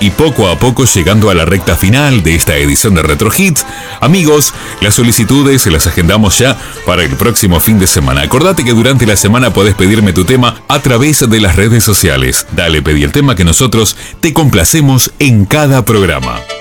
Y poco a poco llegando a la recta final de esta edición de Retro Hits. Amigos, las solicitudes se las agendamos ya para el próximo fin de semana. Acordate que durante la semana podés pedirme tu tema a través de las redes sociales. Dale, pedí el tema que nosotros te complacemos en cada programa.